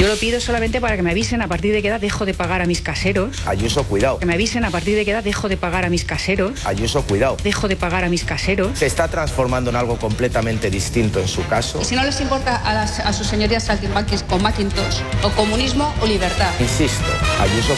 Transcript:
lo pido solamente para que me avisen a partir de qué edad dejo de pagar a mis caseros. Ayuso, cuidado. Que me avisen a partir de qué edad dejo de pagar a mis caseros. Ayuso, cuidado. Dejo de pagar a mis caseros. Se está transformando en algo completamente distinto en su caso. Y si no les importa a sus señorías saltimbanquis con Macintosh, o comunismo o libertad. Insisto, Ayuso,